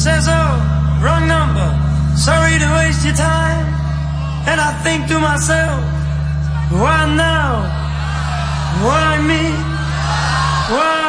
says, oh, wrong number, sorry to waste your time. And I think to myself, why now? Why me? Why